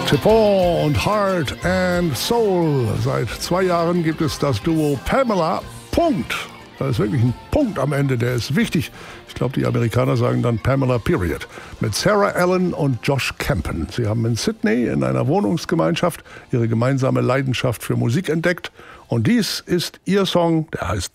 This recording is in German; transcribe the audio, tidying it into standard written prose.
Tipon und Heart and Soul. Seit 2 Jahren gibt es das Duo Pamela. Punkt. Da ist wirklich ein Punkt am Ende, der ist wichtig. Ich glaube, die Amerikaner sagen dann Pamela Period. Mit Sarah Allen und Josh Campen. Sie haben in Sydney in einer Wohnungsgemeinschaft ihre gemeinsame Leidenschaft für Musik entdeckt. Und dies ist ihr Song, der heißt